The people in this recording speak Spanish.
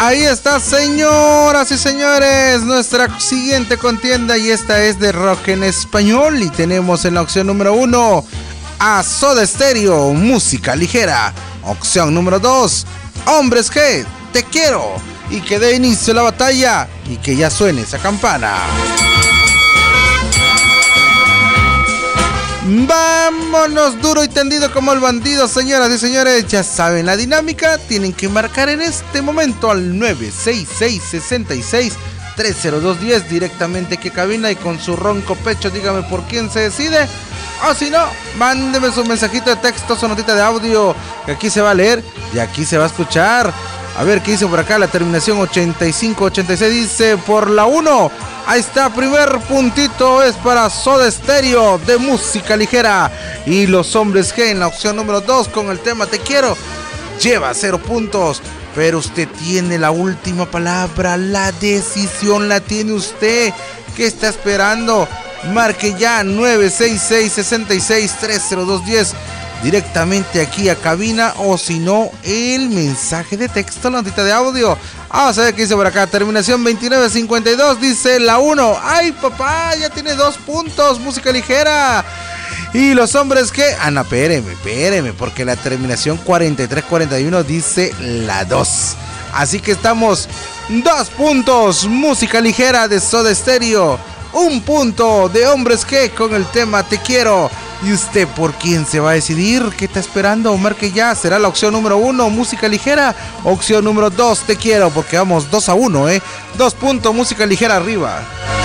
Ahí está, señoras y señores, nuestra siguiente contienda, y esta es de rock en español, y tenemos en la opción número 1 a Soda Stereo, Música Ligera. Opción número 2, Hombres G, Te Quiero, y que dé inicio a la batalla y que ya suene esa campana. Vámonos duro y tendido como el bandido, señoras y señores. Ya saben la dinámica, tienen que marcar en este momento al 966-66-30210 directamente que cabina, y con su ronco pecho dígame por quién se decide. O si no, mándeme su mensajito de texto, su notita de audio, que aquí se va a leer y aquí se va a escuchar. A ver qué dice por acá, la terminación 8586 dice por la 1. Ahí está, primer puntito es para Soda Stereo de Música Ligera. Y los Hombres G en la opción número 2 con el tema Te Quiero lleva 0 puntos. Pero usted tiene la última palabra, la decisión la tiene usted. ¿Qué está esperando? Marque ya 966-66-30210 directamente aquí a cabina, o si no, el mensaje de texto, la notita de audio. Vamos a ver qué dice por acá, terminación 2952, dice la 1. ¡Ay, papá! Ya tiene 2 puntos, Música Ligera. Y los Hombres que... Ah, no, espéreme, porque la terminación 4341 dice la 2. Así que estamos 2 puntos, Música Ligera de Soda Stereo. 1 punto de Hombres G con el tema Te Quiero. ¿Y usted por quién se va a decidir? ¿Qué está esperando? Marque ya. ¿Será la opción número 1, Música Ligera? Opción número 2, Te Quiero, porque vamos 2-1, 2 puntos, Música Ligera arriba.